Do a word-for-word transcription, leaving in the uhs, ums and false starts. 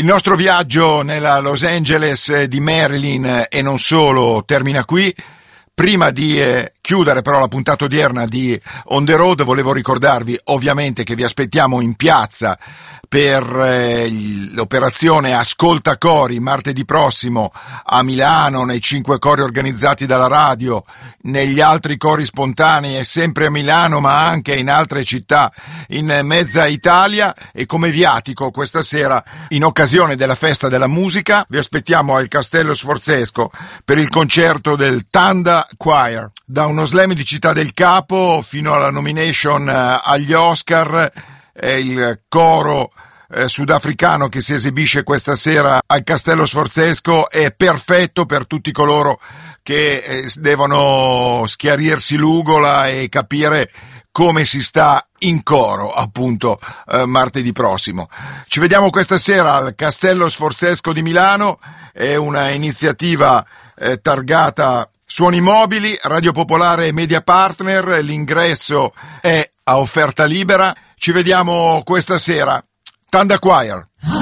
Il nostro viaggio nella Los Angeles di Marilyn e non solo termina qui. Prima di eh, chiudere però la puntata odierna di On The Road, volevo ricordarvi ovviamente che vi aspettiamo in piazza per eh, l'operazione Ascolta Cori martedì prossimo a Milano, nei cinque cori organizzati dalla radio, negli altri cori spontanei e sempre a Milano ma anche in altre città in mezza Italia, e come viatico questa sera, in occasione della festa della musica, vi aspettiamo al Castello Sforzesco per il concerto del Tanda Choir. Da uno slam di Città del Capo fino alla nomination eh, agli Oscar, eh, il coro eh, sudafricano che si esibisce questa sera al Castello Sforzesco è perfetto per tutti coloro che eh, devono schiarirsi l'ugola e capire come si sta in coro, appunto, eh, martedì prossimo. Ci vediamo questa sera al Castello Sforzesco di Milano, è una iniziativa eh, targata Suoni Mobili, Radio Popolare e Media Partner, l'ingresso è a offerta libera. Ci vediamo questa sera. Tanda Choir.